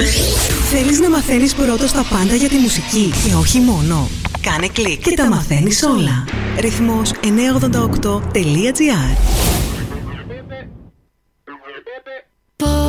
Θέλεις να μαθαίνεις πρώτος τα πάντα για τη μουσική και όχι μόνο? Κάνε κλικ και τα μαθαίνεις όλα. Ρυθμός 988.gr